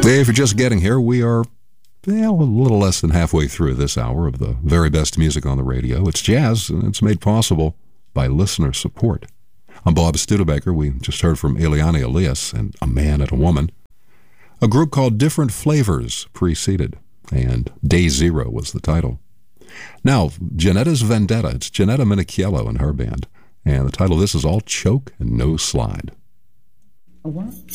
If you're just getting here, we are a little less than halfway through this hour of the very best music on the radio. It's jazz, and it's made possible by listener support. I'm Bob Studebaker. We just heard from Eliane Elias and A Man and a Woman. A group called Different Flavors preceded, and Day Zero was the title. Now, Janetta's Vendetta. It's Janetta Minichiello and her band. And the title of this is All Choke and No Slide. A what?